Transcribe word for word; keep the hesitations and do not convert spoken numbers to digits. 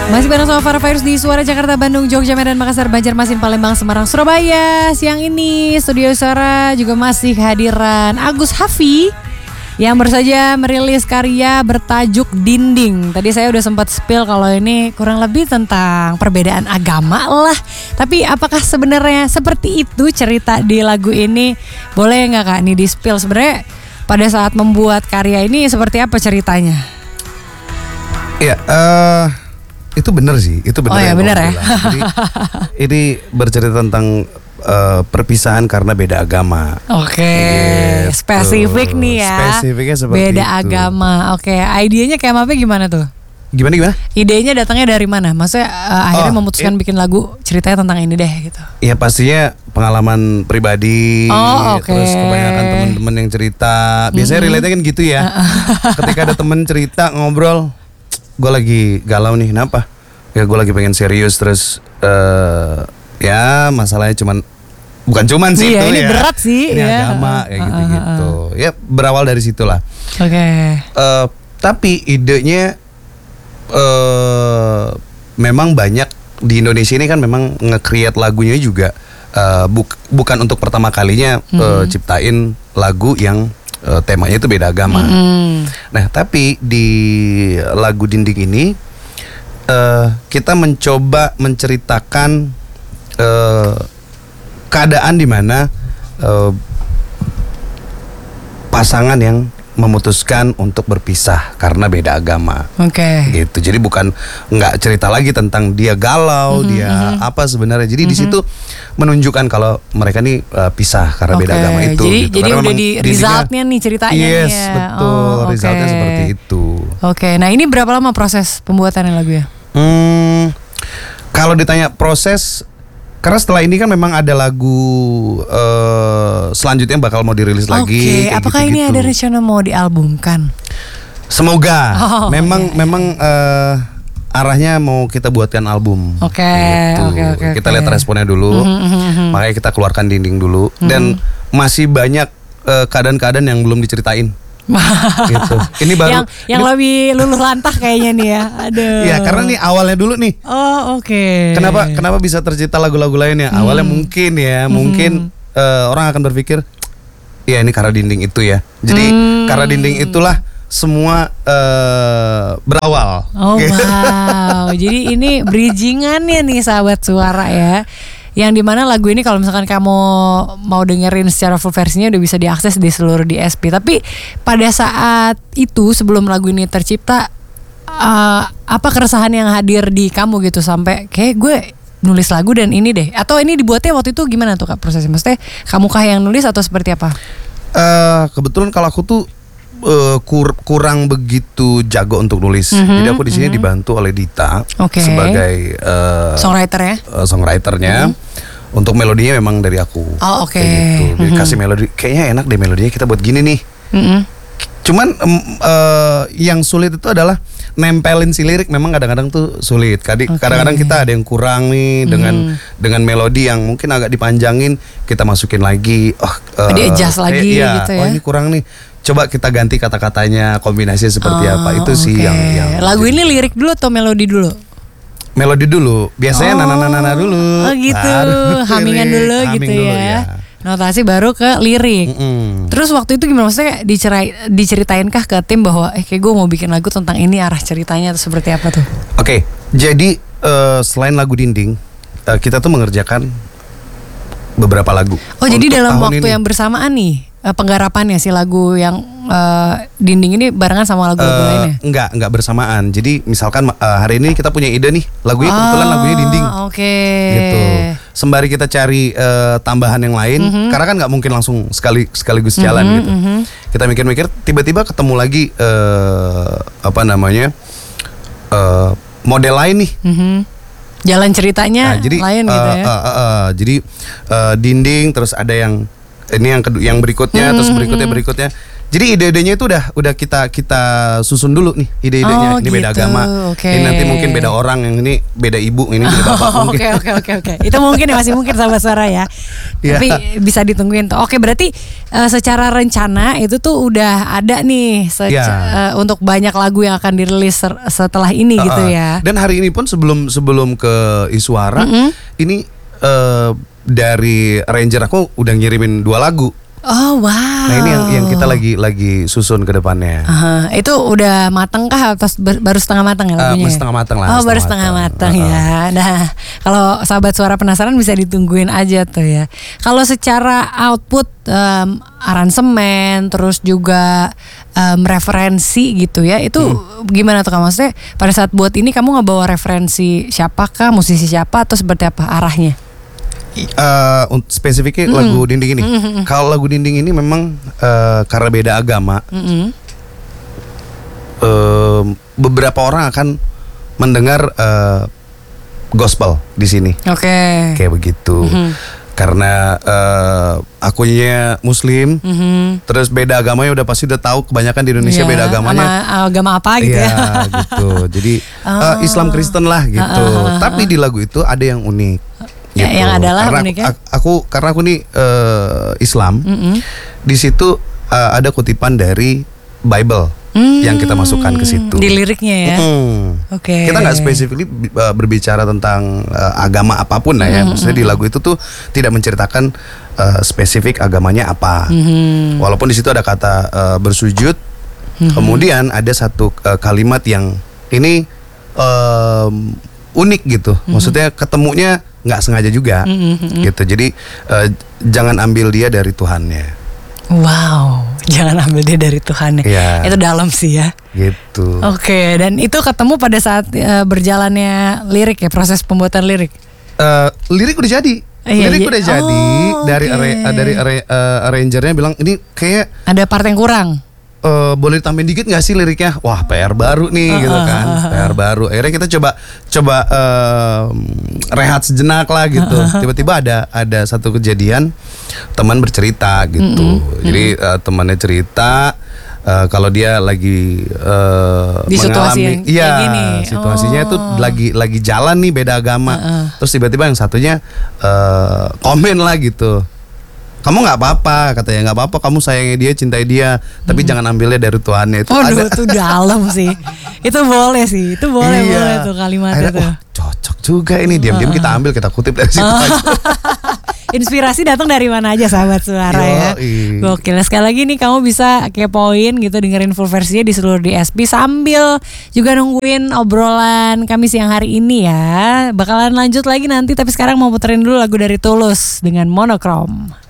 Masih bareng sama Farah Virus di Suara Jakarta, Bandung, Jogja, Medan, Makassar, Banjarmasin, Palembang, Semarang, Surabaya. Siang ini Studio Suara juga masih kehadiran Agus Hafi yang baru saja merilis karya bertajuk Dinding. Tadi saya udah sempat spill kalau ini kurang lebih tentang perbedaan agama lah. Tapi apakah sebenarnya seperti itu cerita di lagu ini? Boleh nggak Kak nih di spill sebenarnya pada saat membuat karya ini seperti apa ceritanya? Ya, uh, itu benar sih, itu benar. Oh ya benar ya. Jadi ini bercerita tentang uh, perpisahan karena beda agama. Oke, okay. Gitu. Spesifik nih ya. Spesifiknya seperti beda itu. agama. Oke, okay. Idenya kayak apa gimana tuh? Gimana gimana? Idenya datangnya dari mana? Maksudnya uh, akhirnya oh, memutuskan it, bikin lagu ceritanya tentang ini deh gitu. Ya pastinya pengalaman pribadi. Oh, okay. Terus kebanyakan teman-teman yang cerita. Biasanya mm-hmm. relate-nya kan gitu ya. Ketika ada temen cerita ngobrol, gue lagi galau nih, kenapa? Ya gue lagi pengen serius, terus uh, ya masalahnya cuman bukan cuman sih iya, itu ini ya. berat sih. Ini ya. agama kayak uh, gitu-gitu. uh, uh. Ya berawal dari situlah. Oke. Okay. Uh, tapi idenya uh, memang banyak di Indonesia ini kan memang nge-create lagunya juga uh, buk, bukan untuk pertama kalinya hmm. uh, ciptain lagu yang Uh, temanya itu beda agama. Mm. Nah, tapi di lagu Dinding ini uh, kita mencoba menceritakan uh, keadaan di mana uh, pasangan yang memutuskan untuk berpisah karena beda agama. Oke. Okay. Gitu. Jadi bukan nggak cerita lagi tentang dia galau, mm-hmm. dia apa sebenarnya. Jadi mm-hmm. di situ menunjukkan kalau mereka nih uh, pisah karena okay. beda agama itu. Jadi, gitu. jadi udah di resultnya nih ceritanya. Yes, ya. betul. Oh, okay. Resultnya seperti itu. Oke. Okay. Nah ini berapa lama proses pembuatan lagu ya? Hmm, kalau ditanya proses, karena setelah ini kan memang ada lagu uh, selanjutnya bakal mau dirilis okay. lagi. Oke. Apakah gitu-gitu. ini ada rencana mau dialbumkan? Semoga. Oh, memang yeah. memang uh, arahnya mau kita buatkan album. Oke. Okay, gitu. okay, okay, kita okay. lihat responnya dulu. Mm-hmm. Makanya kita keluarkan Dinding dulu. Mm-hmm. Dan masih banyak uh, keadaan-keadaan yang belum diceritain. Gitu. Ini baru yang, yang ini, lebih luluh lantah kayaknya nih ya. Aduh. Iya, karena nih awalnya dulu nih. Oh, oke. Okay. Kenapa kenapa bisa tercipta lagu-lagu lainnya? Hmm. Awalnya mungkin ya, hmm. mungkin uh, orang akan berpikir ya ini karena Dinding itu ya. Jadi hmm. karena Dinding itulah semua uh, berawal. Oh wow. Jadi ini bridgingannya nih sahabat suara ya. Yang dimana lagu ini kalau misalkan kamu mau dengerin secara full versinya udah bisa diakses di seluruh D S P. Tapi pada saat itu sebelum lagu ini tercipta, uh, apa keresahan yang hadir di kamu gitu sampai kayak gue nulis lagu dan ini deh? Atau ini dibuatnya waktu itu gimana tuh Kak prosesnya? Maksudnya kamu kah yang nulis atau seperti apa? Uh, kebetulan kalau aku tuh Uh, kur- kurang begitu jago untuk nulis, mm-hmm, jadi aku di sini mm-hmm. dibantu oleh Dita okay. sebagai uh, songwriter ya, uh, songwriternya. Mm-hmm. Untuk melodinya memang dari aku. Oh oke. Okay. Gitu. Mm-hmm. Kasih melodi, kayaknya enak deh melodinya kita buat gini nih. Mm-hmm. Cuman um, uh, yang sulit itu adalah nempelin si lirik. Memang kadang-kadang tuh sulit. Kadang- okay. Kadang-kadang kita ada yang kurang nih dengan mm-hmm. dengan melodi yang mungkin agak dipanjangin, kita masukin lagi. Oh, uh, di adjust lagi eh, iya, gitu ya. Oh ini kurang nih. Coba kita ganti kata-katanya, kombinasinya seperti oh, apa. Itu okay. sih yang, yang lagu ini lirik dulu atau melodi dulu? Melodi dulu. Biasanya oh, nana-nana dulu. Oh gitu. Hamingan dulu Haming gitu dulu, ya. ya. Notasi baru ke lirik. Mm-mm. Terus waktu itu gimana? Maksudnya dicerai, diceritainkah ke tim bahwa eh kayak gue mau bikin lagu tentang ini, arah ceritanya atau seperti apa tuh? Oke, okay, jadi uh, selain lagu Dinding, uh, kita tuh mengerjakan beberapa lagu. Oh jadi dalam waktu ini. Yang bersamaan nih penggarapannya si lagu yang uh, Dinding ini barengan sama lagu-lagu uh, lainnya? Enggak, enggak bersamaan. Jadi misalkan uh, hari ini kita punya ide nih, lagunya oh, kebetulan lagunya Dinding. Oke. Okay. Gitu. Sembari kita cari uh, tambahan yang lain, mm-hmm. karena kan nggak mungkin langsung sekali sekaligus jalan mm-hmm, gitu. Mm-hmm. Kita mikir-mikir, tiba-tiba ketemu lagi uh, apa namanya uh, model lain nih. Mm-hmm. Jalan ceritanya nah, jadi, lain uh, gitu ya. Uh, uh, uh, jadi uh, Dinding, terus ada yang ini yang kedua, yang berikutnya, hmm, terus berikutnya berikutnya. Jadi ide-idenya itu udah udah kita kita susun dulu nih ide-idenya. Oh, ini beda gitu. agama. Oke. Ini nanti mungkin beda orang, yang ini beda ibu, ini beda bapak mungkin. Oke oke oke oke. Itu mungkin ya, masih mungkin sahabat suara ya. Iya. Tapi bisa ditungguin tuh. Oke, berarti uh, secara rencana itu tuh udah ada nih sec- Iya. uh, untuk banyak lagu yang akan dirilis ser- setelah ini gitu Uh-uh. ya. Dan hari ini pun sebelum sebelum ke Iswara, Mm-mm. ini eh, dari arranger aku udah ngirimin dua lagu. Oh wow. Nah ini yang yang kita lagi lagi susun ke depannya. Aha, itu udah mateng kah atau ber- baru setengah mateng ya Eh, lagunya? setengah mateng lah, Oh baru setengah setengah mateng mateng. ya. Nah kalau sahabat suara penasaran bisa ditungguin aja tuh ya. Kalau secara output em, aransemen terus juga em, referensi gitu ya, itu Hmm. gimana tuh kamu? Maksudnya pada saat buat ini kamu ngebawa referensi siapakah, musisi siapa atau seperti apa arahnya? Eh, untuk spesifiknya Mm. lagu dinding ini. Kalau lagu dinding ini memang eh, karena beda agama, Mm-mm. eh, beberapa orang akan mendengar eh, gospel di sini, Oke. kayak begitu. Mhm. Karena eh, akunya Muslim, Mhm. terus beda agamanya udah pasti udah tahu kebanyakan di Indonesia Iya, beda agamanya. sama agama apa gitu Iya, ya. gitu. Jadi Oh. eh, Islam Kristen lah gitu. Ah, ah, ah, Tapi di lagu itu ada yang unik. Ya, gitu. yang adalah karena uniknya? aku, aku karena aku nih eh, Islam. Mm-mm. Di situ eh, ada kutipan dari Bible Hmm, yang kita masukkan ke situ. di liriknya ya. Hmm. Oke. Kita nggak spesifik uh, berbicara tentang uh, agama apapun lah ya. Maksudnya di lagu itu tuh tidak menceritakan uh, spesifik agamanya apa. Mhm. Walaupun di situ ada kata uh, bersujud. Kemudian ada satu uh, kalimat yang ini um, unik gitu. Maksudnya ketemunya nggak sengaja juga Mhm. gitu. Jadi uh, jangan ambil dia dari Tuhannya. Wow, jangan ambil dia dari Tuhan. Iya. Itu dalam sih ya. Gitu. Oke, dan itu ketemu pada saat eh, berjalannya lirik ya, proses pembuatan lirik. Uh, lirik udah jadi. Iya, lirik iya. udah jadi Oh, dari oke. arra- uh, dari arra- uh, arrangernya bilang ini kayak Ada part yang kurang. uh, boleh ditambahin dikit nggak sih liriknya? Wah P R baru nih Uh, gitu uh, kan, uh, uh. P R baru. Akhirnya kita coba coba um, rehat sejenak lah gitu. Tiba-tiba ada ada satu kejadian teman bercerita gitu. Jadi uh, temannya cerita. Uh, kalau dia lagi uh, Di situasi yang mengalami, iya kayak gini. situasinya Oh. itu lagi lagi jalan nih beda agama, Uh-uh. terus tiba-tiba yang satunya uh, komen lah gitu, kamu nggak apa-apa katanya, nggak apa-apa kamu sayangi dia, cintai dia, tapi jangan ambilnya dari Tuhannya. Itu Oh, ada. itu dalam sih. Itu boleh sih. Itu boleh Iya. boleh tuh kalimat Akhirnya, itu. wah, cocok juga ini, diam-diam kita ambil, kita kutip dari situ aja. Inspirasi datang dari mana aja sahabat suara ya. Yoi. Gokil. Sekali lagi nih kamu bisa kepoin gitu, dengerin full versinya di seluruh D S P sambil juga nungguin obrolan kami siang hari ini ya. Bakalan lanjut lagi nanti, tapi sekarang mau puterin dulu lagu dari Tulus dengan Monokrom.